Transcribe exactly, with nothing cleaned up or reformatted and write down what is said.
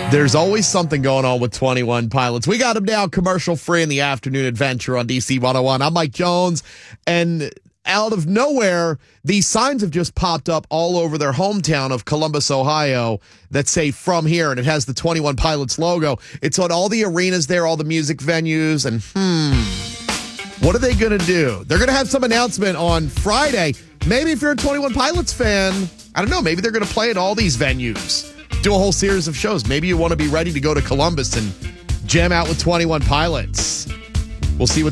There's always something going on with twenty-one Pilots. We got them now commercial free in the afternoon adventure on D C one oh one. I'm Mike Jones, and out of nowhere, these signs have just popped up all over their hometown of Columbus, Ohio, that say "From Here," and it has the twenty-one Pilots logo. It's on all the arenas there, all the music venues, and hmm, what are they going to do? They're going to have some announcement on Friday. Maybe if you're a twenty-one Pilots fan, I don't know, maybe they're going to play at all these venues. Do a whole series of shows. Maybe you want to be ready to go to Columbus and jam out with twenty-one Pilots. We'll see what